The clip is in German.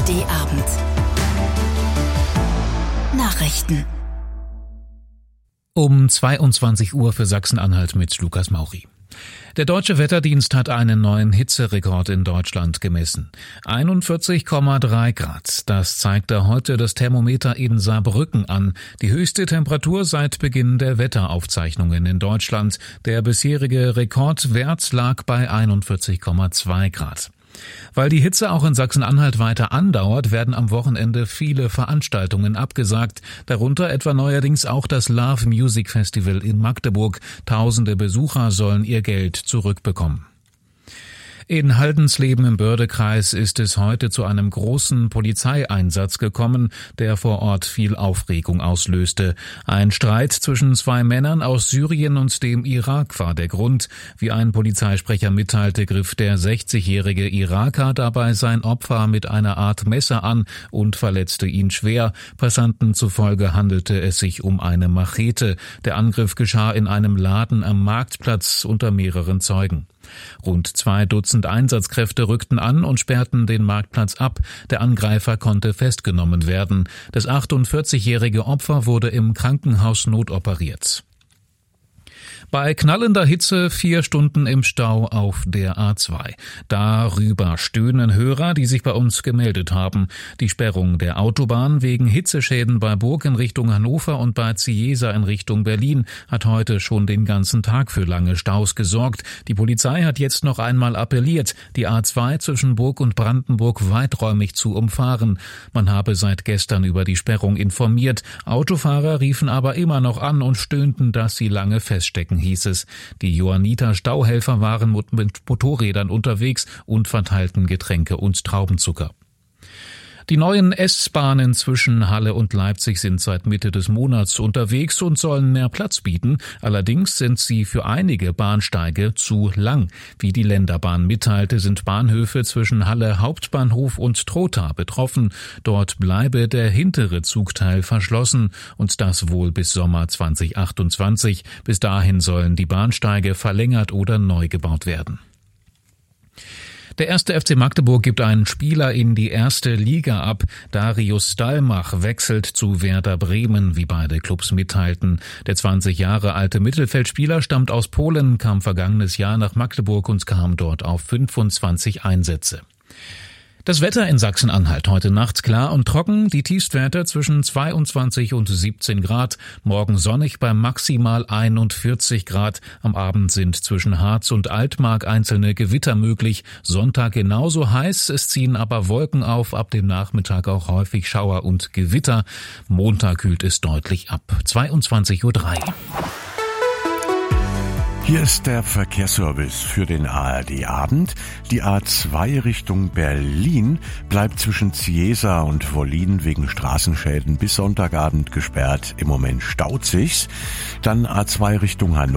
ARD-Abend. Nachrichten. Um 22 Uhr für Sachsen-Anhalt mit Lukas Mauri. Der Deutsche Wetterdienst hat einen neuen Hitzerekord in Deutschland gemessen. 41,3 Grad. Das zeigte heute das Thermometer in Saarbrücken an. Die höchste Temperatur seit Beginn der Wetteraufzeichnungen in Deutschland. Der bisherige Rekordwert lag bei 41,2 Grad. Weil die Hitze auch in Sachsen-Anhalt weiter andauert, werden am Wochenende viele Veranstaltungen abgesagt, darunter etwa neuerdings auch das Love Music Festival in Magdeburg. Tausende Besucher sollen ihr Geld zurückbekommen. In Haldensleben im Bördekreis ist es heute zu einem großen Polizeieinsatz gekommen, der vor Ort viel Aufregung auslöste. Ein Streit zwischen zwei Männern aus Syrien und dem Irak war der Grund. Wie ein Polizeisprecher mitteilte, griff der 60-jährige Iraker dabei sein Opfer mit einer Art Messer an und verletzte ihn schwer. Passanten zufolge handelte es sich um eine Machete. Der Angriff geschah in einem Laden am Marktplatz unter mehreren Zeugen. Rund 2 Dutzend Einsatzkräfte rückten an und sperrten den Marktplatz ab. Der Angreifer konnte festgenommen werden. Das 48-jährige Opfer wurde im Krankenhaus notoperiert. Bei knallender Hitze 4 Stunden im Stau auf der A2. Darüber stöhnen Hörer, die sich bei uns gemeldet haben. Die Sperrung der Autobahn wegen Hitzeschäden bei Burg in Richtung Hannover und bei Cieza in Richtung Berlin hat heute schon den ganzen Tag für lange Staus gesorgt. Die Polizei hat jetzt noch einmal appelliert, die A2 zwischen Burg und Brandenburg weiträumig zu umfahren. Man habe seit gestern über die Sperrung informiert. Autofahrer riefen aber immer noch an und stöhnten, dass sie lange feststecken, hieß es. Die Johanniter Stauhelfer waren mit Motorrädern unterwegs und verteilten Getränke und Traubenzucker. Die neuen S-Bahnen zwischen Halle und Leipzig sind seit Mitte des Monats unterwegs und sollen mehr Platz bieten. Allerdings sind sie für einige Bahnsteige zu lang. Wie die Länderbahn mitteilte, sind Bahnhöfe zwischen Halle Hauptbahnhof und Trotha betroffen. Dort bleibe der hintere Zugteil verschlossen und das wohl bis Sommer 2028. Bis dahin sollen die Bahnsteige verlängert oder neu gebaut werden. Der 1. FC Magdeburg gibt einen Spieler in die erste Liga ab. Darius Dalmach wechselt zu Werder Bremen, wie beide Clubs mitteilten. Der 20 Jahre alte Mittelfeldspieler stammt aus Polen, kam vergangenes Jahr nach Magdeburg und kam dort auf 25 Einsätze. Das Wetter in Sachsen-Anhalt heute Nacht klar und trocken, die Tiefstwerte zwischen 22 und 17 Grad, morgen sonnig bei maximal 41 Grad, am Abend sind zwischen Harz und Altmark einzelne Gewitter möglich, Sonntag genauso heiß, es ziehen aber Wolken auf, ab dem Nachmittag auch häufig Schauer und Gewitter, Montag kühlt es deutlich ab, 22:03 Uhr. Hier ist der Verkehrsservice für den ARD-Abend. Die A2 Richtung Berlin bleibt zwischen Cieza und Wollin wegen Straßenschäden bis Sonntagabend gesperrt. Im Moment staut sich's. Dann A2 Richtung Hannover.